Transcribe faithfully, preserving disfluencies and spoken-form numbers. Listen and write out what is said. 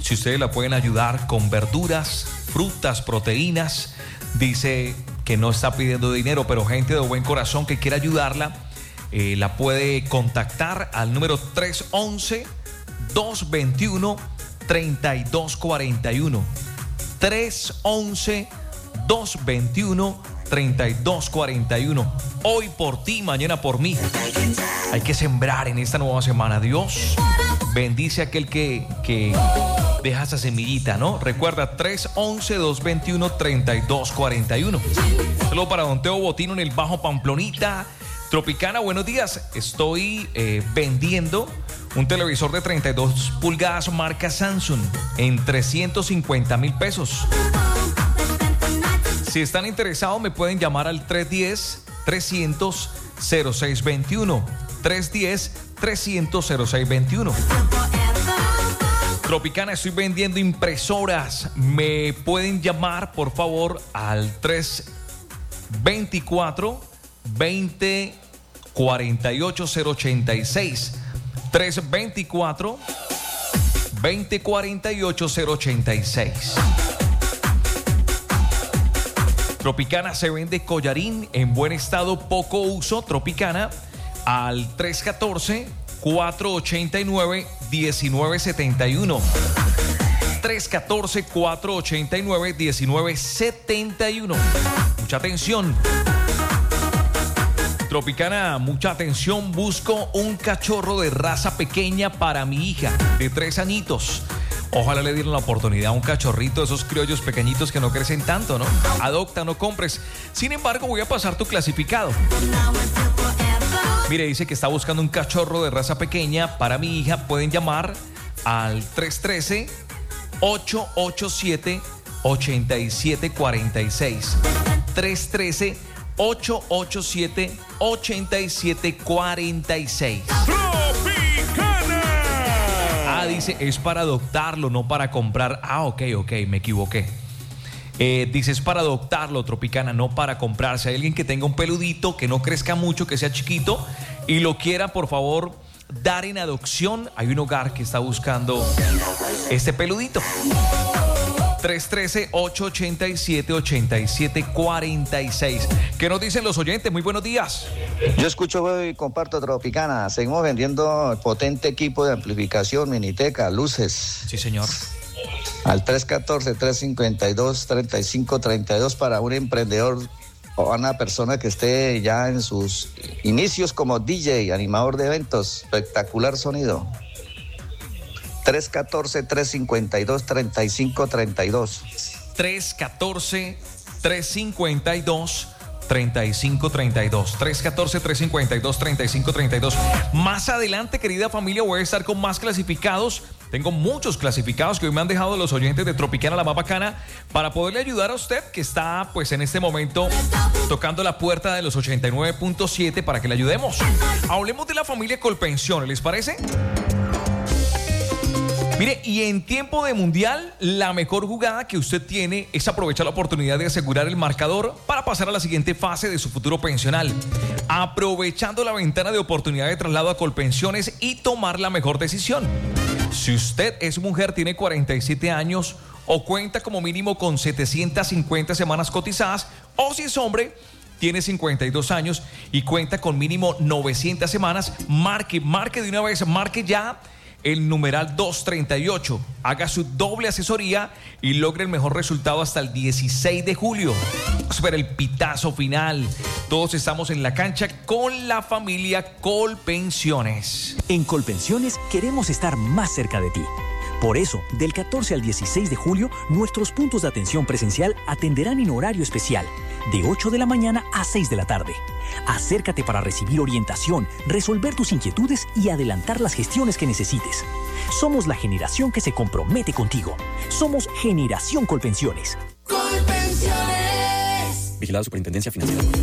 si ustedes la pueden ayudar con verduras, frutas, proteínas. Dice que no está pidiendo dinero, pero gente de buen corazón que quiera ayudarla, eh, la puede contactar al número tres once, dos veintiuno, treinta y dos cuarenta y uno. tres once, dos veintiuno, treinta y dos cuarenta y uno. Hoy por ti, mañana por mí. Hay que sembrar en esta nueva semana. Dios bendice a aquel que, que deja esa semillita, ¿no? Recuerda, tres once, dos veintiuno, treinta y dos cuarenta y uno. Saludo para Don Teo Botino en el Bajo Pamplonita. Tropicana, buenos días. Estoy eh, vendiendo un televisor de treinta y dos pulgadas marca Samsung en trescientos cincuenta mil pesos. Si están interesados, me pueden llamar al tres uno cero, trescientos, cero seis veintiuno. tres uno cero, trescientos, cero seis veintiuno. Tropicana, estoy vendiendo impresoras. Me pueden llamar, por favor, al tres veinticuatro, veinte, cuarenta y ocho, cero ochenta y seis. tres veinticuatro, veinte, cuarenta y ocho, cero ochenta y seis. Tropicana, se vende collarín en buen estado, poco uso. Tropicana al tres uno cuatro, cuatro ocho nueve, uno nueve siete uno. tres uno cuatro, cuatro ocho nueve, uno nueve siete uno. Mucha atención. Tropicana, mucha atención. Busco un cachorro de raza pequeña para mi hija de tres añitos. Ojalá le dieran la oportunidad a un cachorrito de esos criollos pequeñitos que no crecen tanto, ¿no? Adopta, no compres. Sin embargo, voy a pasar tu clasificado. Mire, dice que está buscando un cachorro de raza pequeña para mi hija. Pueden llamar al tres uno tres, ocho ocho siete, ocho siete cuatro seis. tres uno tres, ocho ocho siete, ocho siete cuatro seis. Ah, dice, es para adoptarlo, no para comprar. Ah, ok, ok, me equivoqué. Eh, dice, es para adoptarlo, Tropicana, no para comprar. Si hay alguien que tenga un peludito, que no crezca mucho, que sea chiquito y lo quiera, por favor, dar en adopción, hay un hogar que está buscando este peludito. tres uno tres, ocho ocho siete, ocho siete cuatro seis. ¿Qué nos dicen los oyentes? Muy buenos días. Yo escucho y comparto Tropicana. Seguimos vendiendo potente equipo de amplificación, miniteca, luces. Sí, señor. Al tres uno cuatro, tres cinco dos, tres cinco tres dos para un emprendedor o una persona que esté ya en sus inicios como D J, animador de eventos. Espectacular sonido. tres uno cuatro, tres cinco dos, tres cinco tres dos. tres uno cuatro, tres cinco dos, tres cinco tres dos. tres uno cuatro, tres cinco dos, tres cinco tres dos. Más adelante, querida familia, voy a estar con más clasificados. Tengo muchos clasificados que hoy me han dejado los oyentes de Tropicana, la más bacana, para poderle ayudar a usted que está, pues, en este momento tocando la puerta de los ochenta y nueve punto siete para que le ayudemos. Hablemos de la familia Colpensiones, ¿les parece? Mire, y en tiempo de mundial, la mejor jugada que usted tiene es aprovechar la oportunidad de asegurar el marcador para pasar a la siguiente fase de su futuro pensional, aprovechando la ventana de oportunidad de traslado a Colpensiones y tomar la mejor decisión. Si usted es mujer, tiene cuarenta y siete años o cuenta como mínimo con setecientas cincuenta semanas cotizadas, o si es hombre, tiene cincuenta y dos años y cuenta con mínimo novecientas semanas, marque, marque de una vez, marque ya el numeral doscientos treinta y ocho. Haga su doble asesoría y logre el mejor resultado hasta el dieciséis de julio. Espera el pitazo final. Todos estamos en la cancha con la familia Colpensiones. En Colpensiones queremos estar más cerca de ti. Por eso, del catorce al dieciséis de julio, nuestros puntos de atención presencial atenderán en horario especial, de ocho de la mañana a seis de la tarde. Acércate para recibir orientación, resolver tus inquietudes y adelantar las gestiones que necesites. Somos la generación que se compromete contigo. Somos Generación Colpensiones. Colpensiones. Vigilada Superintendencia Financiera.